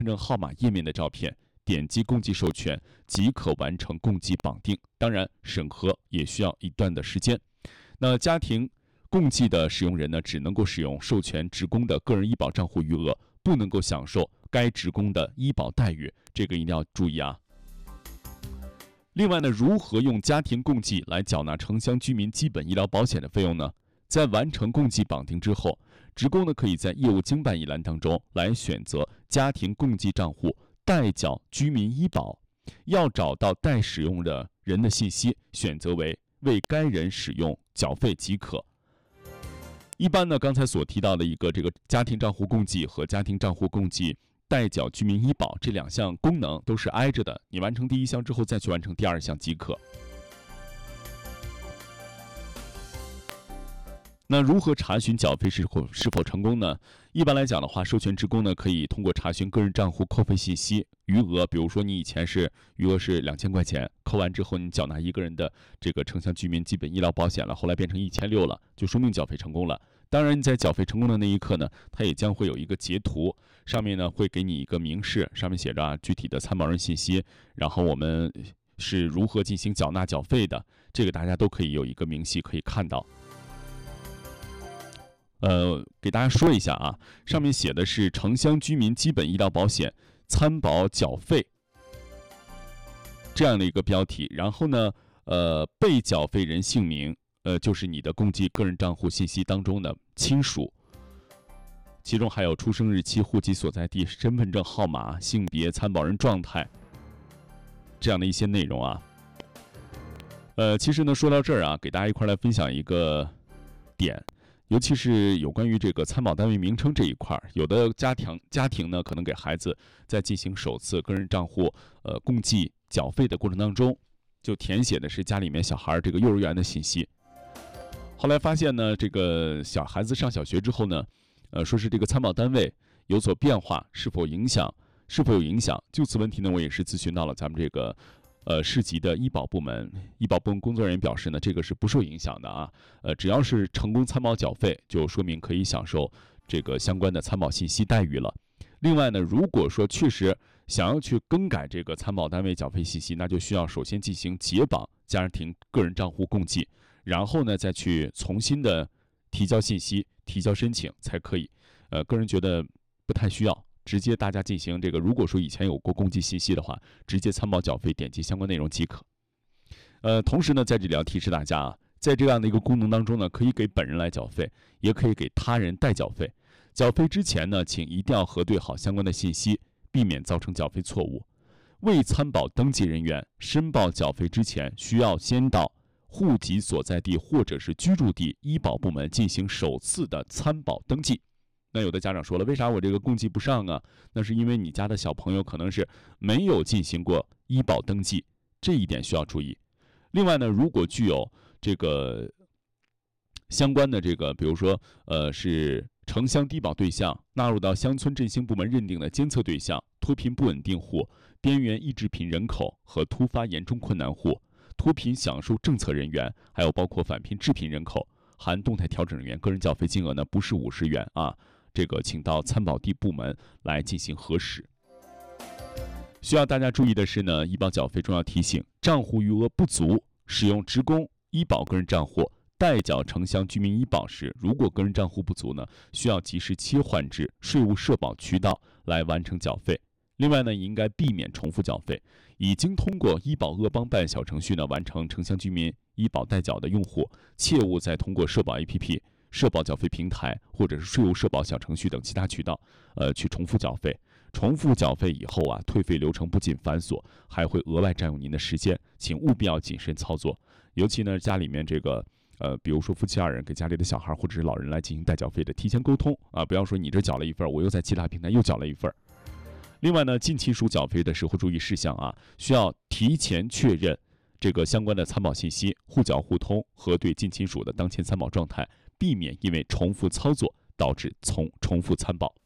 身份证号码页面的照片，点击共计授权即可完成共计绑定。当然，审核也需要一段的时间。那家庭共计的使用人呢，只能够使用授权职工的个人医保账户余额，不能够享受该职工的医保待遇，这个一定要注意啊。另外呢，如何用家庭共计来缴纳城乡居民基本医疗保险的费用呢？在完成共计绑定之后，职工呢可以在业务经办一栏当中来选择家庭共计账户代缴居民医保，要找到待使用的人的信息，选择为该人使用缴费即可。一般呢，刚才所提到的这个家庭账户共计和家庭账户共计代缴居民医保这两项功能都是挨着的，你完成第一项之后再去完成第二项即可。那如何查询缴费是否成功呢？一般来讲的话，授权职工呢可以通过查询个人账户扣费信息余额，比如说你以前余额是2000块钱，扣完之后你缴纳一个人的这个城乡居民基本医疗保险了，后来变成1600了，就说明缴费成功了。当然，你在缴费成功的那一刻呢，它也将会有一个截图，上面呢会给你一个明示，上面写着具体的参保人信息，然后我们是如何进行缴纳缴费的，这个大家都可以有一个明细可以看到。给大家说一下啊，上面写的是城乡居民基本医疗保险参保缴费这样的一个标题，然后呢，被缴费人姓名，就是你的共计个人账户信息当中的亲属，其中还有出生日期、户籍所在地、身份证号码、性别、参保人状态这样的一些内容啊。其实呢，说到这儿啊，给大家一块来分享一个点。尤其是有关于这个参保单位名称这一块，有的家庭呢，可能给孩子在进行首次个人账户共计缴费的过程当中，就填写的是家里面小孩这个幼儿园的信息。后来发现呢，这个小孩子上小学之后呢，说是这个参保单位有所变化，是否有影响？就此问题呢，我也是咨询到了咱们这个市级的医保部门工作人员表示呢，这个是不受影响的啊。只要是成功参保缴费，就说明可以享受这个相关的参保信息待遇了。另外呢，如果说确实想要去更改这个参保单位缴费信息，那就需要首先进行解绑家庭个人账户共计，然后呢再去重新的提交信息、提交申请才可以。个人觉得不太需要。直接大家进行这个，如果说以前有过共计信息的话，直接参保缴费，点击相关内容即可。同时呢，在这里要提示大家啊，在这样的一个功能当中呢，可以给本人来缴费，也可以给他人代缴费。缴费之前呢，请一定要核对好相关的信息，避免造成缴费错误。未参保登记人员申报缴费之前，需要先到户籍所在地或者是居住地医保部门进行首次的参保登记。那有的家长说了，为啥我这个共计不上啊？那是因为你家的小朋友可能是没有进行过医保登记，这一点需要注意。另外呢，如果具有这个相关的这个，比如说是城乡低保对象，纳入到乡村振兴部门认定的监测对象、脱贫不稳定户、边缘易致贫人口和突发严重困难户、脱贫享受政策人员，还有包括返贫致贫人口，含动态调整人员，个人缴费金额呢不是50元啊。这个请到参保地部门来进行核实。需要大家注意的是呢，医保缴费重要提醒：账户余额不足，使用职工医保个人账户代缴城乡居民医保时，如果个人账户不足呢，需要及时切换至税务社保渠道来完成缴费。另外呢，也应该避免重复缴费。已经通过医保鄂邦办小程序呢完成城乡居民医保代缴的用户，切勿再通过社保 APP、社保缴费平台或者是税务社保小程序等其他渠道，去重复缴费。重复缴费以后啊，退费流程不仅繁琐，还会额外占用您的时间，请务必要谨慎操作。尤其呢，家里面这个比如说夫妻2人给家里的小孩或者是老人来进行代缴费的，提前沟通啊，不要说你这缴了一份，我又在其他平台又缴了一份。另外呢，近亲属缴费的时候注意事项啊，需要提前确认这个相关的参保信息，互缴互通，核对近亲属的当前参保状态，避免因为重复操作导致重复参保。